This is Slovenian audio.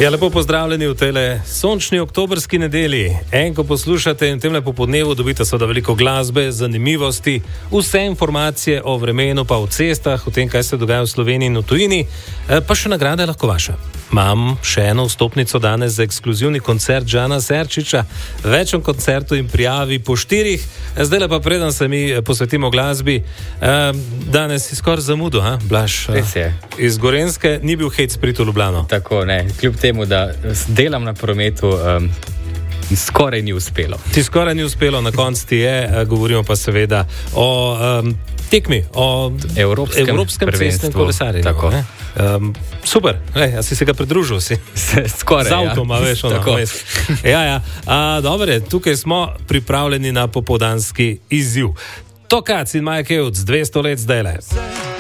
Ja, lepo pozdravljeni v tele sončni oktobrski nedelji. Ko poslušate in v tem lepo podnevu dobite seveda veliko glasbe, zanimivosti, vse informacije o vremenu, pa o cestah, o tem, kaj se dogaja v Sloveniji in v tujini, pa še nagrada je lahko vaša. Imam še eno vstopnico danes za ekskluzivni koncert Žana Serčiča. Več o koncertu in prijavi po 4. Zdaj pa preden se mi posvetimo glasbi, danes si skoraj zamudil, Blaž? Res je. Iz Gorenjske ni bil hec priti v Ljubljano. Tako, ne. Kljub temu, da delam na prometu, skoraj ni uspelo. Ti skoraj ni uspelo, na koncu ti je, govorimo pa seveda o tekmi, o Evropskem cestnem kolesarjenju. Tako. Super, a si se ga pridružil? Skoraj, z avtoma, veš, tako. Dobre, tukaj smo pripravljeni na popoldanski izziv. To Kac in Mike Evc, 200 let zdajle.